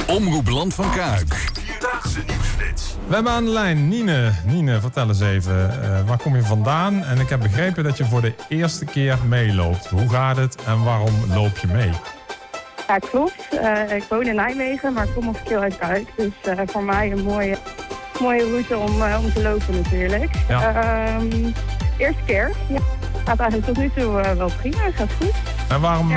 Omroep Land van Kuik. Vierdaagse nieuwsflits. We hebben aan de lijn Nine. Nine, vertel eens even, waar kom je vandaan? En ik heb begrepen dat je voor de eerste keer meeloopt. Hoe gaat het en waarom loop je mee? Ja, klopt. Ik woon in Nijmegen, maar ik kom officieel uit Kuik. Dus voor mij een mooie route om te lopen natuurlijk. Ja. Eerste keer. Ja. Gaat eigenlijk tot nu toe wel prima. Gaat goed. En waarom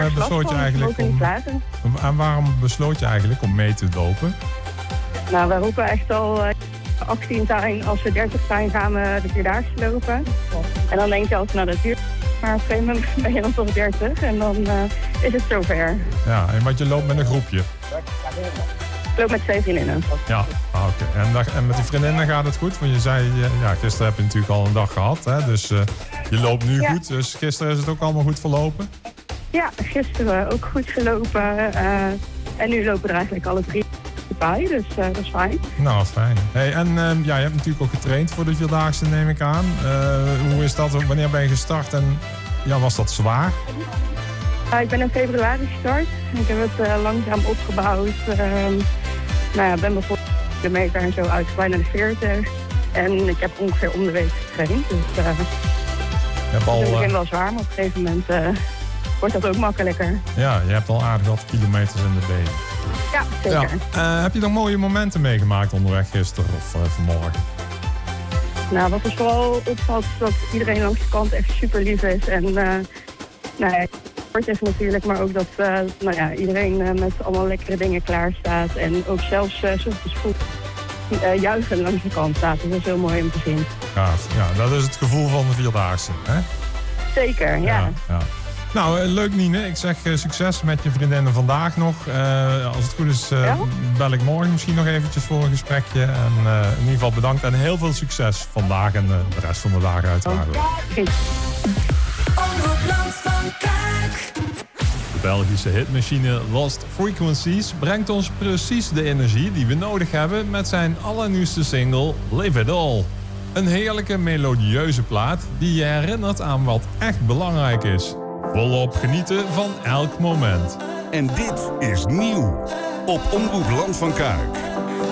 besloot je eigenlijk om mee te lopen? Nou, we roepen echt al 18 zijn. Als we 30 zijn, gaan we de Vierdaagse lopen. En dan denk je altijd, nou dat duurt. Maar op een gegeven moment ben je dan toch 30 en dan is het zover. Ja, want je loopt met een groepje? Ik loop met 2 vriendinnen. Ja, oké. En met die vriendinnen gaat het goed? Want je zei, gisteren heb je natuurlijk al een dag gehad. Hè? Dus je loopt nu goed. Dus gisteren is het ook allemaal goed verlopen? Ja, gisteren ook goed gelopen. En nu lopen er eigenlijk alle 3 bij. Dus dat is fijn. Nou, fijn. Hey, en je hebt natuurlijk ook getraind voor de Vierdaagse, neem ik aan. Hoe is dat? Wanneer ben je gestart? En was dat zwaar? Ik ben in februari gestart. Ik heb het langzaam opgebouwd. Ben bijvoorbeeld de meter en zo uitgebreid naar de 40. En ik heb ongeveer om de week getraind. Dus het begint wel zwaar, maar op een gegeven moment wordt dat ook makkelijker. Ja, je hebt al aardig wat kilometers in de benen. Ja, zeker. Ja. Heb je nog mooie momenten meegemaakt onderweg gisteren of vanmorgen? Nou, wat er vooral opvalt is dat iedereen langs de kant echt super lief is. En sport is natuurlijk, maar ook dat iedereen met allemaal lekkere dingen klaar staat. En ook zelfs 's ochtends vroeg juichen langs de kant staat. Dus dat is heel mooi om te zien. Ja, dat is het gevoel van de Vierdaagse, hè? Zeker, ja. Nou, leuk Nine. Ik zeg succes met je vriendinnen vandaag nog. Als het goed is, bel ik morgen misschien nog eventjes voor een gesprekje. En in ieder geval bedankt en heel veel succes vandaag en de rest van de dagen uiteraard. Omroep Land van Kuik. De Belgische hitmachine Lost Frequencies brengt ons precies de energie die we nodig hebben met zijn allernieuwste single Live It All. Een heerlijke melodieuze plaat die je herinnert aan wat echt belangrijk is. Volop genieten van elk moment. En dit is nieuw op Omroep Land van Kuik.